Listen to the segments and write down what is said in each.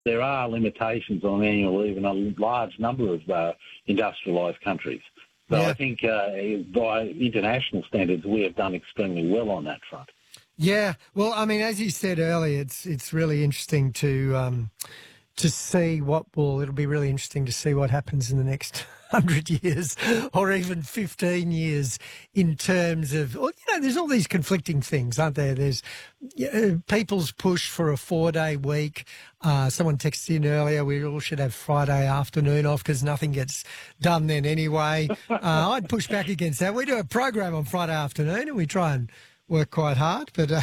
There are limitations on annual leave in a large number of industrialised countries. So I think by international standards, we have done extremely well on that front. Yeah, well, I mean, as you said earlier, it's really interesting to see it'll be really interesting to see what happens in the next 100 years or even 15 years in terms of, there's all these conflicting things, aren't there? There's people's push for a 4-day week. Someone texted in earlier, we all should have Friday afternoon off because nothing gets done then anyway. I'd push back against that. We do a program on Friday afternoon and we try and work quite hard, but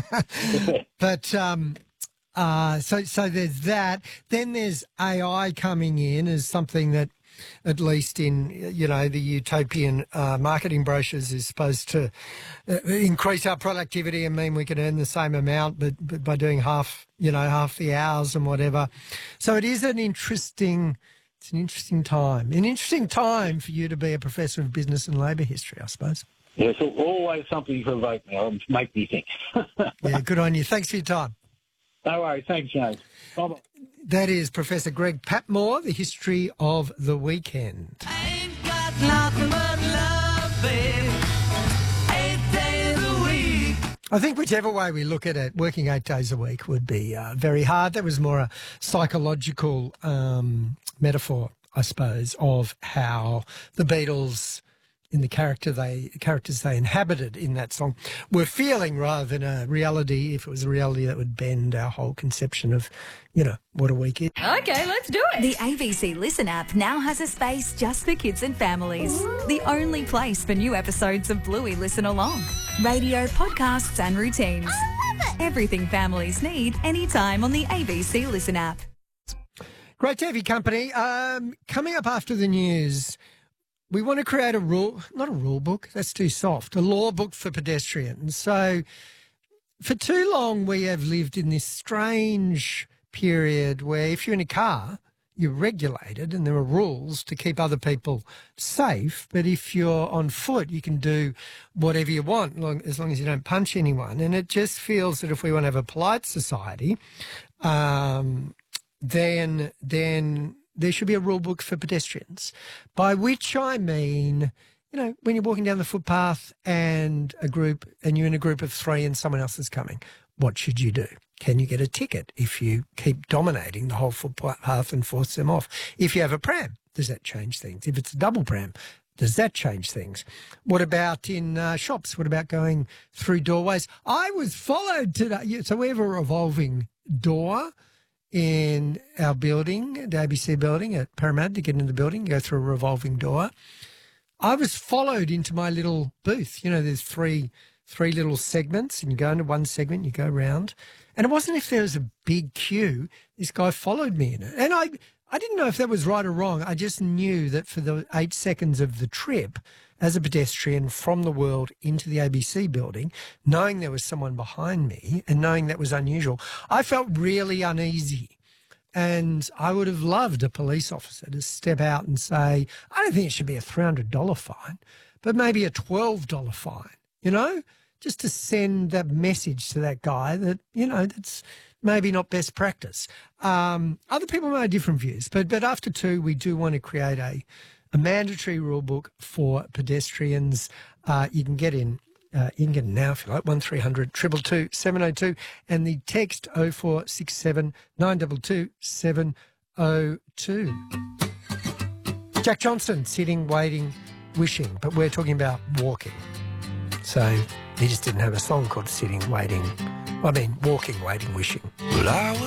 so there's that. Then there's AI coming in as something that, at least in, the utopian marketing brochures, is supposed to increase our productivity and mean we can earn the same amount, but by doing half the hours and whatever. So it is an interesting time. An interesting time for you to be a professor of business and labour history, I suppose. Yeah, so always something to provoke me or make me think. Yeah, good on you. Thanks for your time. No worries. Thanks, James. Bye-bye. That is Professor Greg Patmore, The History of the Weekend. I ain't got nothing but love, babe. 8 days a week. I think whichever way we look at it, working 8 days a week would be very hard. That was more a psychological metaphor, I suppose, of how the Beatles, in the characters they inhabited in that song, were feeling, rather than a reality. If it was a reality, that would bend our whole conception of, what a week is. Okay, let's do it. The ABC Listen app now has a space just for kids and families. The only place for new episodes of Bluey Listen Along. Radio, podcasts and routines. I love it. Everything families need anytime on the ABC Listen app. Great to have you company. Coming up after the news, we want to create not a rule book, that's too soft, a law book for pedestrians. So for too long we have lived in this strange period where if you're in a car, you're regulated and there are rules to keep other people safe. But if you're on foot, you can do whatever you want as long as you don't punch anyone. And it just feels that if we want to have a polite society, then there should be a rule book for pedestrians, by which I mean, when you're walking down the footpath and you're in a group of 3 and someone else is coming, what should you do? Can you get a ticket if you keep dominating the whole footpath and force them off? If you have a pram, does that change things? If it's a double pram, does that change things? What about in shops? What about going through doorways? I was followed today. So we have a revolving door in our building, the ABC building at Parramatta. To get into the building, you go through a revolving door. I was followed into my little booth. There's three little segments, and you go into one segment, you go round. And it wasn't if there was a big queue. This guy followed me in it. And I didn't know if that was right or wrong. I just knew that for the 8 seconds of the trip, as a pedestrian from the world into the ABC building, knowing there was someone behind me and knowing that was unusual, I felt really uneasy. And I would have loved a police officer to step out and say, I don't think it should be a $300 fine, but maybe a $12 fine, just to send that message to that guy that, that's maybe not best practice. Other people may have different views, but after 2, we do want to create a mandatory rule book for pedestrians. You can get in. You can get it now if you like, 1300 222 702, and the text 0467 922 702. Jack Johnston, sitting, waiting, wishing, but we're talking about walking. So he just didn't have a song called Sitting, Waiting. Walking, Waiting, Wishing. Well, I was